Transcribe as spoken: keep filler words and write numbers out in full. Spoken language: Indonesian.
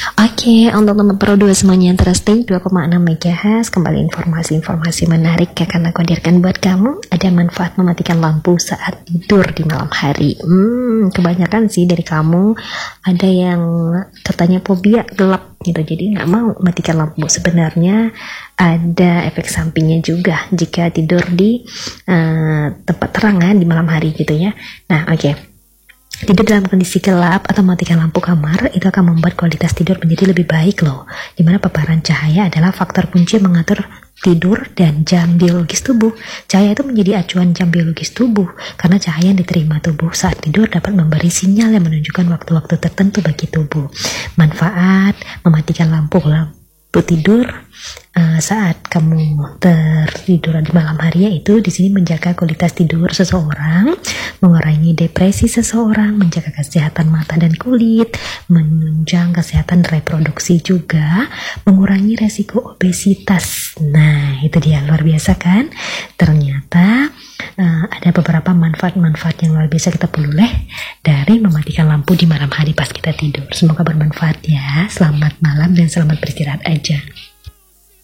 Oke, untuk teman Pro dua semuanya interesting dua koma enam megahertz. Kembali informasi-informasi menarik yang akan aku hadirkan buat kamu. Ada manfaat mematikan lampu saat tidur di malam hari. Hmm, kebanyakan sih dari kamu ada yang katanya fobia gelap gitu, jadi nggak mau matikan lampu. Sebenarnya ada efek sampingnya juga jika tidur di uh, tempat terangan di malam hari gitu ya. Nah, oke. Okay. Tidur dalam kondisi gelap atau matikan lampu kamar itu akan membuat kualitas tidur menjadi lebih baik loh. Dimana paparan cahaya adalah faktor kunci mengatur tidur dan jam biologis tubuh. Cahaya itu menjadi acuan jam biologis tubuh karena cahaya yang diterima tubuh saat tidur dapat memberi sinyal yang menunjukkan waktu-waktu tertentu bagi tubuh. Manfaat mematikan lampu lampu tidur uh, saat kamu tertidur di malam hari yaitu di sini menjaga kualitas tidur seseorang, mengurangi depresi seseorang, menjaga kesehatan mata dan kulit, menunjang kesehatan reproduksi juga, mengurangi resiko obesitas. Nah, itu dia, luar biasa kan? Ternyata uh, ada beberapa manfaat-manfaat yang luar biasa kita peroleh dari mematikan lampu di malam hari pas kita tidur. Semoga bermanfaat ya. Selamat malam dan selamat beristirahat aja.